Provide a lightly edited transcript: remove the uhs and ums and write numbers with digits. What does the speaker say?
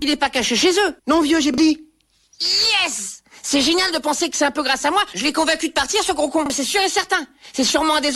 qu'il n'est pas caché chez eux. Non, vieux, j'ai dit. Yes! C'est génial de penser que c'est un peu grâce à moi. Je l'ai convaincu de partir, ce gros con. C'est sûr et certain. C'est sûrement un des